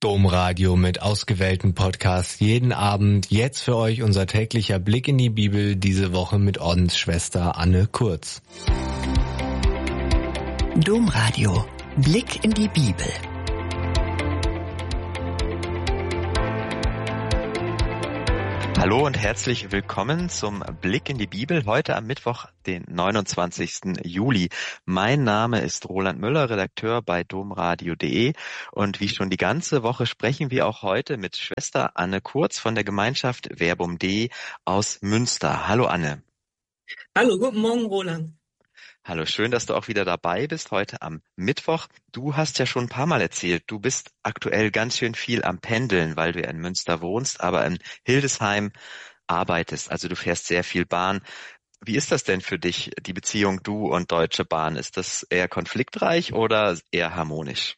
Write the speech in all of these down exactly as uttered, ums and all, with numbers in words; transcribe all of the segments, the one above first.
Domradio mit ausgewählten Podcasts jeden Abend. Jetzt für euch unser täglicher Blick in die Bibel, diese Woche mit Ordensschwester Anne Kurz. Domradio. Blick in die Bibel. Hallo und herzlich willkommen zum Blick in die Bibel, heute am Mittwoch, den neunundzwanzigsten Juli. Mein Name ist Roland Müller, Redakteur bei domradio punkt de, und wie schon die ganze Woche sprechen wir auch heute mit Schwester Anne Kurz von der Gemeinschaft Verbum Dei aus Münster. Hallo Anne. Hallo, guten Morgen Roland. Hallo, schön, dass du auch wieder dabei bist, heute am Mittwoch. Du hast ja schon ein paar Mal erzählt, du bist aktuell ganz schön viel am Pendeln, weil du ja in Münster wohnst, aber in Hildesheim arbeitest, also du fährst sehr viel Bahn. Wie ist das denn für dich, die Beziehung du und Deutsche Bahn? Ist das eher konfliktreich oder eher harmonisch?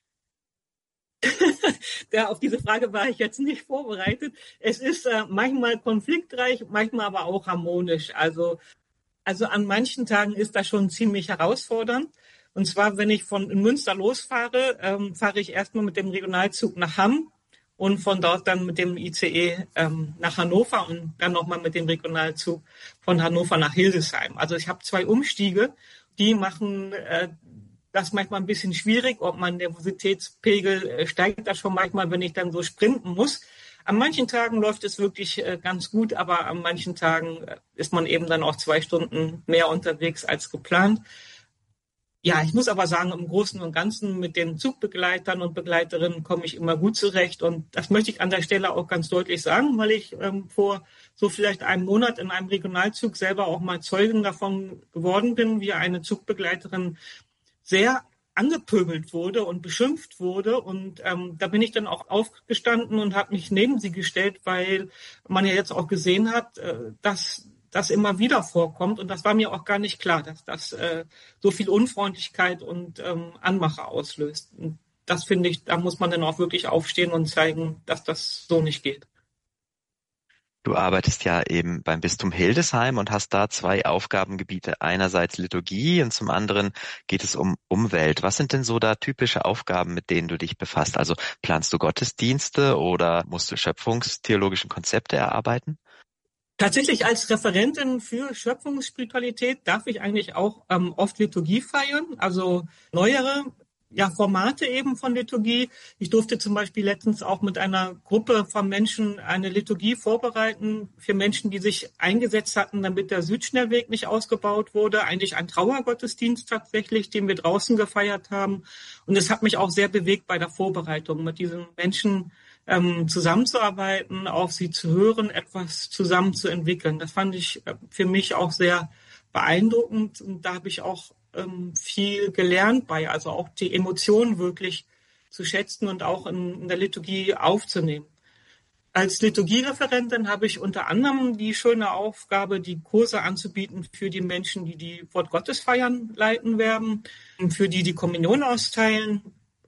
Ja, auf diese Frage war ich jetzt nicht vorbereitet. Es ist äh, manchmal konfliktreich, manchmal aber auch harmonisch. Also Also an manchen Tagen ist das schon ziemlich herausfordernd. Und zwar, wenn ich von Münster losfahre, ähm, fahre ich erstmal mit dem Regionalzug nach Hamm und von dort dann mit dem I C E ähm, nach Hannover und dann nochmal mit dem Regionalzug von Hannover nach Hildesheim. Also ich habe zwei Umstiege, die machen äh, das manchmal ein bisschen schwierig. Ob mein Nervositätspegel äh, steigt da schon manchmal, wenn ich dann so sprinten muss. An manchen Tagen läuft es wirklich äh, ganz gut, aber an manchen Tagen äh, ist man eben dann auch zwei Stunden mehr unterwegs als geplant. Ja, ich muss aber sagen, im Großen und Ganzen mit den Zugbegleitern und Begleiterinnen komme ich immer gut zurecht. Und das möchte ich an der Stelle auch ganz deutlich sagen, weil ich ähm, vor so vielleicht einem Monat in einem Regionalzug selber auch mal Zeugin davon geworden bin, wie eine Zugbegleiterin sehr angepöbelt wurde und beschimpft wurde. Und ähm, da bin ich dann auch aufgestanden und habe mich neben sie gestellt, weil man ja jetzt auch gesehen hat, äh, dass das immer wieder vorkommt. Und das war mir auch gar nicht klar, dass das äh, so viel Unfreundlichkeit und ähm, Anmache auslöst. Und das finde ich, da muss man dann auch wirklich aufstehen und zeigen, dass das so nicht geht. Du arbeitest ja eben beim Bistum Hildesheim und hast da zwei Aufgabengebiete. Einerseits Liturgie und zum anderen geht es um Umwelt. Was sind denn so da typische Aufgaben, mit denen du dich befasst? Also planst du Gottesdienste oder musst du schöpfungstheologischen Konzepte erarbeiten? Tatsächlich als Referentin für Schöpfungsspiritualität darf ich eigentlich auch ähm, oft Liturgie feiern, also neuere ja, Formate eben von Liturgie. Ich durfte zum Beispiel letztens auch mit einer Gruppe von Menschen eine Liturgie vorbereiten für Menschen, die sich eingesetzt hatten, damit der Südschnellweg nicht ausgebaut wurde. Eigentlich ein Trauergottesdienst tatsächlich, den wir draußen gefeiert haben. Und es hat mich auch sehr bewegt bei der Vorbereitung, mit diesen Menschen ähm, zusammenzuarbeiten, auf sie zu hören, etwas zusammen zu entwickeln. Das fand ich äh, für mich auch sehr beeindruckend. Und da habe ich auch viel gelernt bei, also auch die Emotionen wirklich zu schätzen und auch in, in der Liturgie aufzunehmen. Als Liturgiereferentin habe ich unter anderem die schöne Aufgabe, die Kurse anzubieten für die Menschen, die die Wortgottesfeiern leiten werden, für die die Kommunion austeilen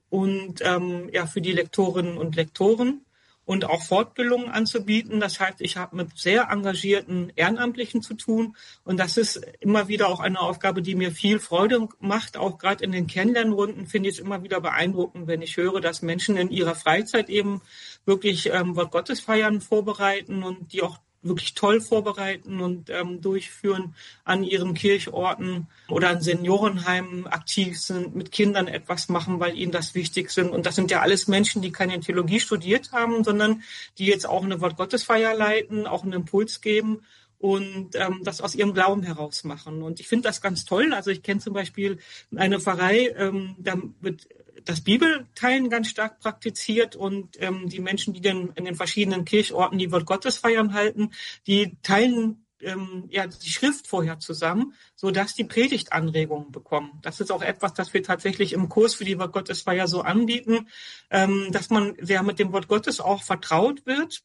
und ähm, ja für die Lektorinnen und Lektoren und auch Fortbildungen anzubieten. Das heißt, ich habe mit sehr engagierten Ehrenamtlichen zu tun. Und das ist immer wieder auch eine Aufgabe, die mir viel Freude macht. Auch gerade in den Kennenlernrunden finde ich es immer wieder beeindruckend, wenn ich höre, dass Menschen in ihrer Freizeit eben wirklich ähm, Wortgottesfeiern vorbereiten und die auch wirklich toll vorbereiten und ähm, durchführen an ihren Kirchorten oder an Seniorenheimen aktiv sind, mit Kindern etwas machen, weil ihnen das wichtig sind. Und das sind ja alles Menschen, die keine Theologie studiert haben, sondern die jetzt auch eine Wortgottesfeier leiten, auch einen Impuls geben und ähm, das aus ihrem Glauben heraus machen. Und ich finde das ganz toll. Also ich kenne zum Beispiel eine Pfarrei, ähm, da wird das Bibelteilen ganz stark praktiziert und ähm, die Menschen, die dann in den verschiedenen Kirchorten die Wortgottesfeiern halten, die teilen ähm, ja die Schrift vorher zusammen, so dass die Predigt Anregungen bekommen. Das ist auch etwas, das wir tatsächlich im Kurs für die Wortgottesfeier so anbieten, ähm, dass man sehr mit dem Wort Gottes auch vertraut wird,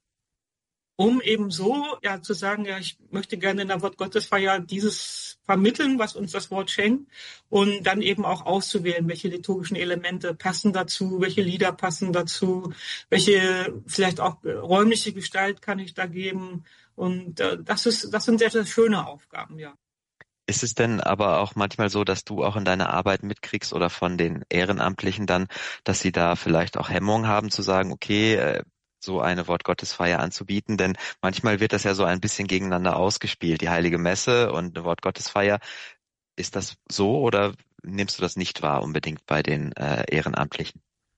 um eben so ja zu sagen, ja, ich möchte gerne in der Wortgottesfeier dieses vermitteln, was uns das Wort schenkt, und dann eben auch auszuwählen, welche liturgischen Elemente passen dazu, welche Lieder passen dazu, welche vielleicht auch räumliche Gestalt kann ich da geben. Und äh, das ist, das sind sehr, sehr schöne Aufgaben, ja. Ist es denn aber auch manchmal so, dass du auch in deiner Arbeit mitkriegst oder von den Ehrenamtlichen dann, dass sie da vielleicht auch Hemmungen haben zu sagen, okay, so eine Wortgottesfeier anzubieten? Denn manchmal wird das ja so ein bisschen gegeneinander ausgespielt, die Heilige Messe und eine Wortgottesfeier. Ist das so oder nimmst du das nicht wahr unbedingt bei den äh, Ehrenamtlichen?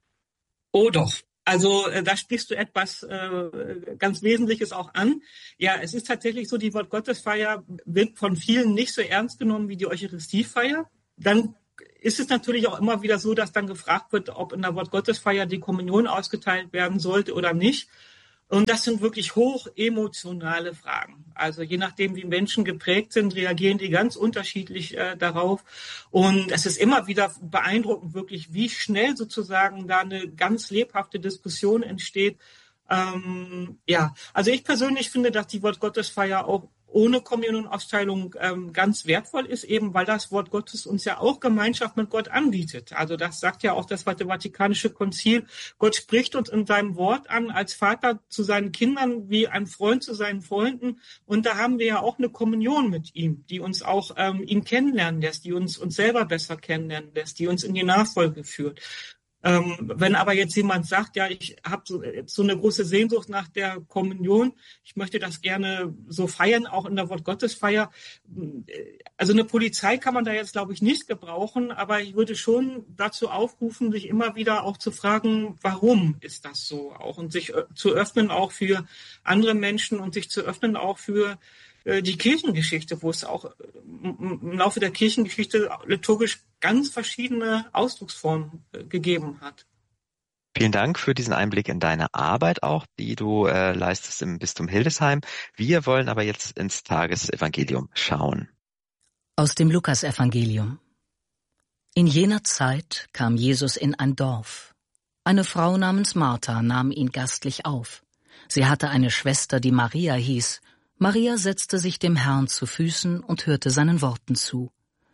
Oh doch. Also äh, da sprichst du etwas äh, ganz Wesentliches auch an. Ja, es ist tatsächlich so, die Wortgottesfeier wird von vielen nicht so ernst genommen wie die Eucharistiefeier. Dann ist es natürlich auch immer wieder so, dass dann gefragt wird, ob in der Wortgottesfeier die Kommunion ausgeteilt werden sollte oder nicht. Und das sind wirklich hoch emotionale Fragen. Also je nachdem, wie Menschen geprägt sind, reagieren die ganz unterschiedlich äh, darauf. Und es ist immer wieder beeindruckend, wirklich, wie schnell sozusagen da eine ganz lebhafte Diskussion entsteht. Ähm, ja, also ich persönlich finde, dass die Wortgottesfeier auch ohne Kommunionausteilung ähm, ganz wertvoll ist, eben weil das Wort Gottes uns ja auch Gemeinschaft mit Gott anbietet. Also das sagt ja auch das Vatikanische Konzil. Gott spricht uns in seinem Wort an als Vater zu seinen Kindern, wie ein Freund zu seinen Freunden. Und da haben wir ja auch eine Kommunion mit ihm, die uns auch ähm, ihn kennenlernen lässt, die uns uns selber besser kennenlernen lässt, die uns in die Nachfolge führt. Ähm, wenn aber jetzt jemand sagt, ja, ich habe so, so eine große Sehnsucht nach der Kommunion, ich möchte das gerne so feiern, auch in der Wortgottesfeier. Also eine Polizei kann man da jetzt, glaube ich, nicht gebrauchen, aber ich würde schon dazu aufrufen, sich immer wieder auch zu fragen, warum ist das so auch und sich zu öffnen auch für andere Menschen und sich zu öffnen auch für die Kirchengeschichte, wo es auch im Laufe der Kirchengeschichte liturgisch ganz verschiedene Ausdrucksformen gegeben hat. Vielen Dank für diesen Einblick in deine Arbeit auch, die du äh, leistest im Bistum Hildesheim. Wir wollen aber jetzt ins Tagesevangelium schauen. Aus dem Lukasevangelium. In jener Zeit kam Jesus in ein Dorf. Eine Frau namens Martha nahm ihn gastlich auf. Sie hatte eine Schwester, die Maria hieß. Maria setzte sich dem Herrn zu Füßen und hörte seinen Worten zu.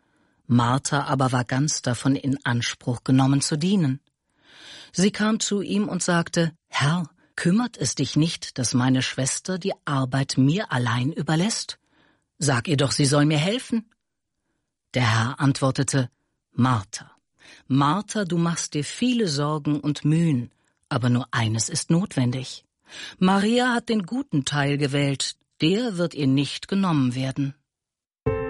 Martha aber war ganz davon in Anspruch genommen zu dienen. Sie kam zu ihm und sagte, Herr, kümmert es dich nicht, dass meine Schwester die Arbeit mir allein überlässt? Sag ihr doch, sie soll mir helfen. Der Herr antwortete, Martha, Martha, du machst dir viele Sorgen und Mühen, aber nur eines ist notwendig. Maria hat den guten Teil gewählt, der wird ihr nicht genommen werden.